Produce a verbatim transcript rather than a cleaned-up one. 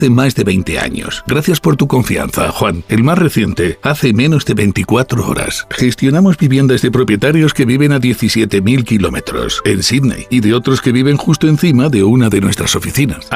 de más de veinte años. Gracias por tu confianza, Juan. El más reciente, hace menos de veinticuatro horas. Gestionamos viviendas de propietarios que viven a diecisiete mil kilómetros en Sydney y de otros que viven justo encima de una de nuestras oficinas.